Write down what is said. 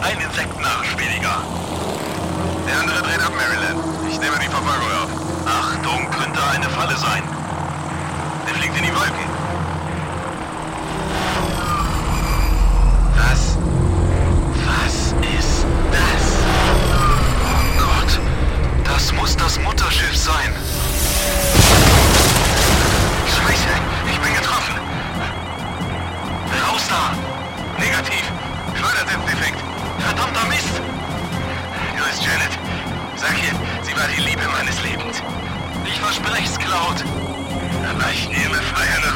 Ein Insektenarsch weniger. Der andere dreht ab, Maryland. Ich nehme die Verfolgung auf. Achtung, könnte eine Falle sein. Der fliegt in die Wolken. Was? Was ist das? Oh Gott, das muss das Mutterschiff sein. Scheiße, ich bin getroffen. Raus da! Negativ. Schleudersitzdefekt. Verdammter Mist! Wo ist Janet? Sag ihr, sie war die Liebe meines Lebens. Ich versprech's, Cloud. Aber ich nehme Freiheit